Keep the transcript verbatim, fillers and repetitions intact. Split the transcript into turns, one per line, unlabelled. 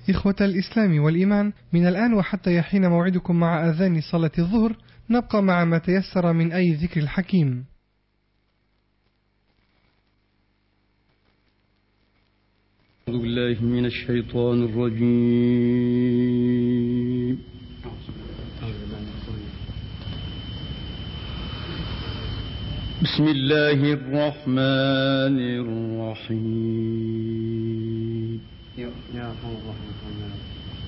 إخوة الإسلام والإيمان، من الآن وحتى يحين موعدكم مع أذان صلاة الظهر نبقى مع ما تيسر من أي ذكر الحكيم.
أعوذ بالله من الشيطان الرجيم. بسم الله الرحمن الرحيم.